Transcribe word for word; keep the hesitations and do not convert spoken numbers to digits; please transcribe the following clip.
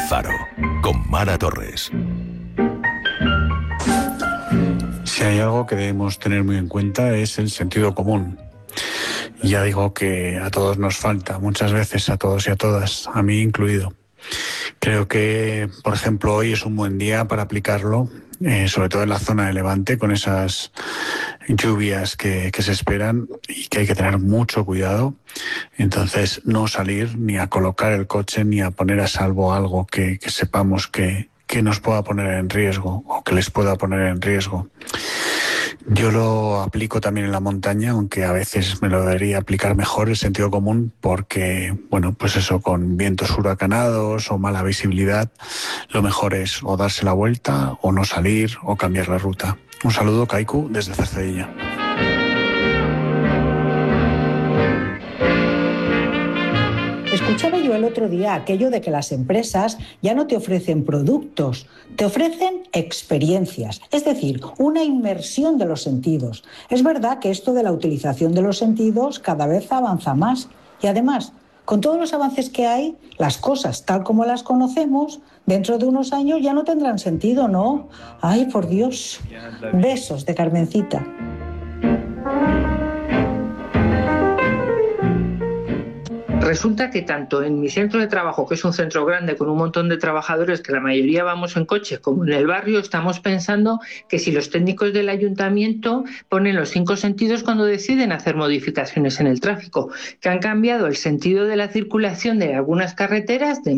Faro, con Mara Torres. Si hay algo que debemos tener muy en cuenta es el sentido común. Ya digo que a todos nos falta, muchas veces, a todos y a todas, a mí incluido. Creo que, por ejemplo, hoy es un buen día para aplicarlo, eh, sobre todo en la zona de Levante, con esas lluvias que, que se esperan y que hay que tener mucho cuidado. Entonces, no salir ni a colocar el coche ni a poner a salvo algo que, que sepamos que, que nos pueda poner en riesgo o que les pueda poner en riesgo. Yo lo aplico también en la montaña, aunque a veces me lo debería aplicar mejor el sentido común porque, bueno, pues eso, con vientos huracanados o mala visibilidad, lo mejor es o darse la vuelta o no salir o cambiar la ruta. Un saludo, Kaiku, desde Cercedilla. Escuchaba yo el otro día aquello de que las empresas ya no te ofrecen productos, te ofrecen experiencias, es decir, una inmersión de los sentidos. Es verdad que esto de la utilización de los sentidos cada vez avanza más y además, con todos los avances que hay, las cosas tal como las conocemos, dentro de unos años ya no tendrán sentido, ¿no? Ay, por Dios. Besos de Carmencita. Resulta que tanto en mi centro de trabajo, que es un centro grande con un montón de trabajadores que la mayoría vamos en coche, como en el barrio, estamos pensando que si los técnicos del ayuntamiento ponen los cinco sentidos cuando deciden hacer modificaciones en el tráfico, que han cambiado el sentido de la circulación de algunas carreteras de